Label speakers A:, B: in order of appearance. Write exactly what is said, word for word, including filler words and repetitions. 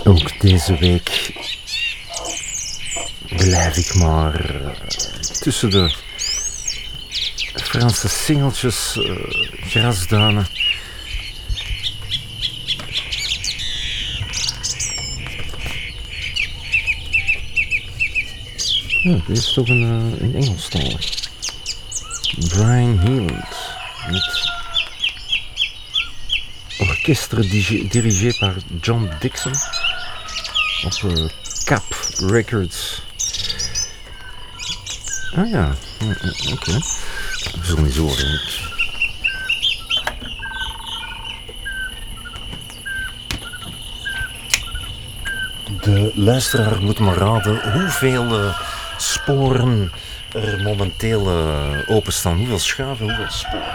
A: Ook deze week blijf ik maar uh, tussen de Franse singeltjes, uh, grasduinen. Oh, dit is toch een, uh, een Engelstalig. Brian Healand met orchestre dirigé par John Dixon op uh, Cap Records. Ah ja, oké. Okay. We zullen eens horen. De luisteraar moet maar raden hoeveel uh, sporen er momenteel uh, openstaan. Hoeveel schuiven, hoeveel sporen.